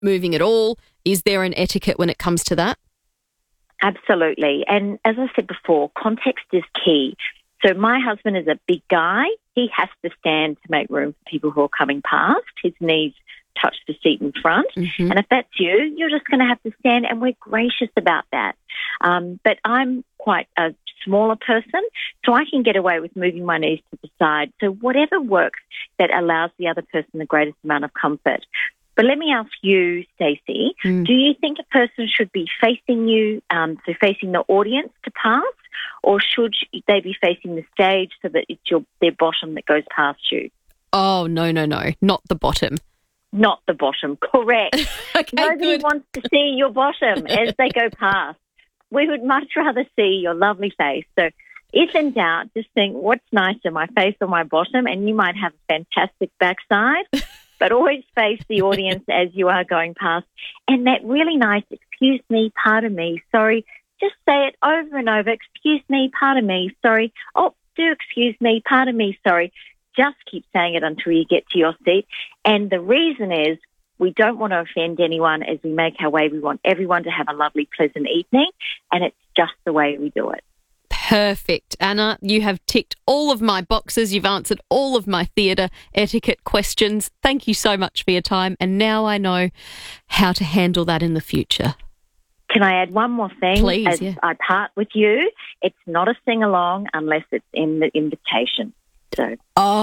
moving at all? Is there an etiquette when it comes to that? Absolutely. And as I said before, context is key. So my husband is a big guy. He has to stand to make room for people who are coming past. His knees touch the seat in front. And if that's you, you're just going to have to stand, and we're gracious about that. But I'm quite a smaller person, so I can get away with moving my knees to the side. So whatever works that allows the other person the greatest amount of comfort. But let me ask you, Stacey, do you think a person should be facing you, so facing the audience to pass, or should they be facing the stage so that it's their bottom that goes past you? Oh, no, not the bottom. Not the bottom, correct. Okay, Nobody good. wants to see your bottom as they go past. We would much rather see your lovely face. So if in doubt, just think, what's nicer, my face or my bottom? And you might have a fantastic backside, but always face the audience as you are going past. And that really nice, excuse me, pardon me, sorry, just say it over and over, excuse me, pardon me, sorry. Oh, do excuse me, pardon me, sorry. Just keep saying it until you get to your seat. And the reason is we don't want to offend anyone as we make our way. We want everyone to have a lovely, pleasant evening, and it's just the way we do it. Perfect. Anna, you have ticked all of my boxes. You've answered all of my theatre etiquette questions. Thank you so much for your time. And now I know how to handle that in the future. Can I add one more thing? Please, as yeah. I part with you, it's not a sing-along unless it's in the invitation. So,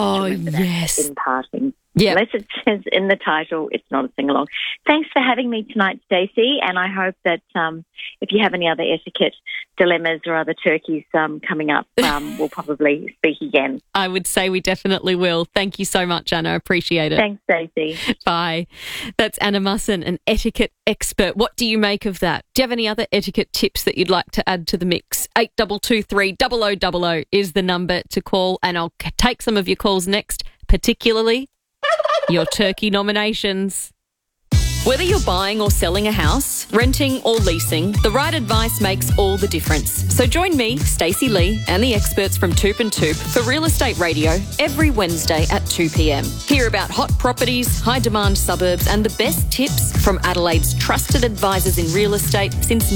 yes. in passing. Yeah. Unless it says in the title, it's not a sing-along. Thanks for having me tonight, Stacey, and I hope that if you have any other etiquette dilemmas or other turkeys coming up, we'll probably speak again. I would say we definitely will. Thank you so much, Anna. Appreciate it. Thanks, Stacey. Bye. That's Anna Musson, an etiquette expert. What do you make of that? Do you have any other etiquette tips that you'd like to add to the mix? 8223 0000 is the number to call, and I'll take some of your calls next, particularly your turkey nominations. Whether you're buying or selling a house, renting or leasing, the right advice makes all the difference. So join me, Stacey Lee, and the experts from Toop and Toop for Real Estate Radio every Wednesday at 2 p.m. Hear about hot properties, high-demand suburbs, and the best tips from Adelaide's trusted advisors in real estate since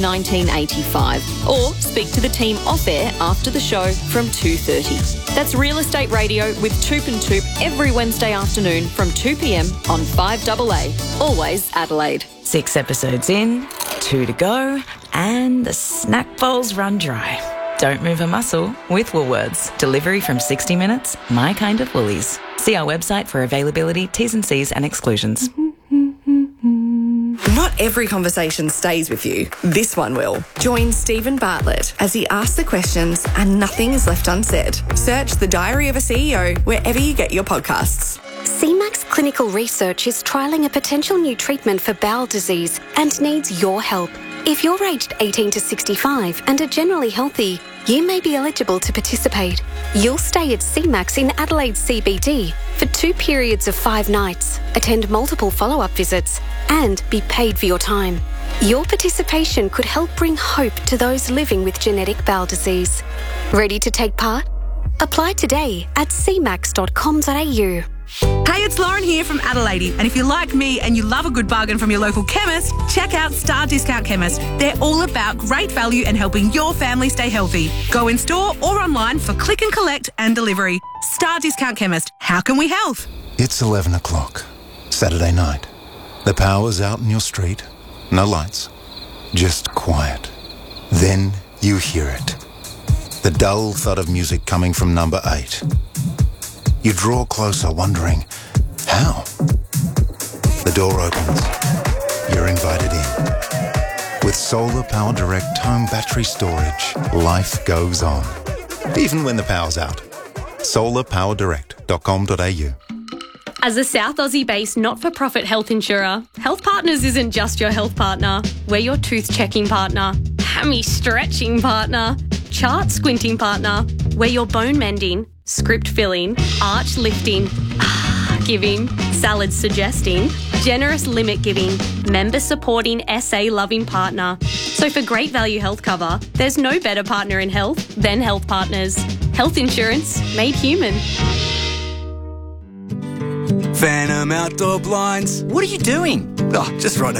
1985. Or speak to the team off-air after the show from 2:30. That's Real Estate Radio with Toop and Toop every Wednesday afternoon from 2 p.m. on 5AA. Always Adelaide. 6 episodes in, 2 to go, and the snack bowls run dry. Don't move a muscle with Woolworths. Delivery from 60 minutes, my kind of Woolies. See our website for availability, T's and C's and exclusions. Not every conversation stays with you. This one will. Join Stephen Bartlett as he asks the questions and nothing is left unsaid. Search The Diary of a CEO wherever you get your podcasts. CMAX Clinical Research is trialling a potential new treatment for bowel disease and needs your help. If you're aged 18 to 65 and are generally healthy, you may be eligible to participate. You'll stay at CMAX in Adelaide CBD for 2 periods of 5 nights, attend multiple follow-up visits, and be paid for your time. Your participation could help bring hope to those living with genetic bowel disease. Ready to take part? Apply today at cmax.com.au. Hey, it's Lauren here from Adelaide, and if you're like me and you love a good bargain from your local chemist, check out Star Discount Chemist. They're all about great value and helping your family stay healthy. Go in store or online for click and collect and delivery. Star Discount Chemist. How can we help? It's 11 o'clock, Saturday night. The power's out in your street. No lights, just quiet. Then you hear it. The dull thud of music coming from number 8. You draw closer, wondering, how? The door opens. You're invited in. With Solar Power Direct home battery storage, life goes on. Even when the power's out. solarpowerdirect.com.au. As a South Aussie-based not-for-profit health insurer, Health Partners isn't just your health partner. We're your tooth-checking partner, hammy-stretching partner, chart-squinting partner. We're your bone-mending, script-filling, arch-lifting, giving, salad-suggesting, generous limit-giving, member-supporting, SA-loving partner. So for great value health cover, there's no better partner in health than Health Partners. Health insurance made human. Phantom Outdoor Blinds. What are you doing? Oh, just writing